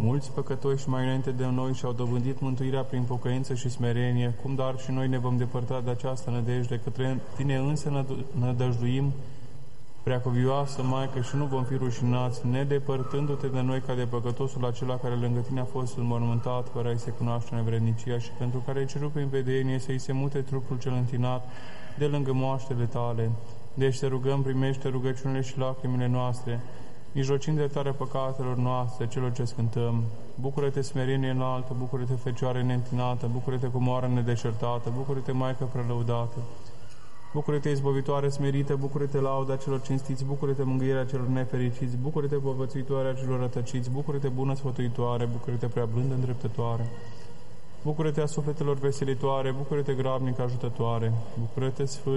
Mulți păcătoși mai înainte de noi și-au dobândit mântuirea prin pocăință și smerenie, cum dar și noi ne vom depărta de această nădejde, către Tine însă nădăjduim, Preacuvioasă Maică, și nu vom fi rușinați, nedepărtându-Te de noi ca de păcătosul acela care lângă Tine a fost înmormântat, fără a-i se cunoaște nevrednicia, și pentru care ai cerut prin vedenie să-i se mute trupul cel întinat de lângă moaștele Tale. Deci te rugăm, primește rugăciunile și lacrimile noastre, mijlocind iertarea păcatelor noastre, celor ce scântăm. Bucură-te, smerenie înaltă, bucură-te, Fecioară neîntinată, bucură-te, comoară nedeșertată, bucură-te, Maică prelăudată. Bucură-te, izbăvitoare smerită, bucură-te, lauda celor cinstiți, bucură-te, mângâierea celor nefericiți, bucură-te, povățuitoarea celor rătăciți, bucură-te, bună sfătuitoare, bucură-te, prea blândă îndreptătoare. Bucură-te, a sufletelor veselitoare, bucură-te, grabnică ajutătoare, bucură-te, Sfânt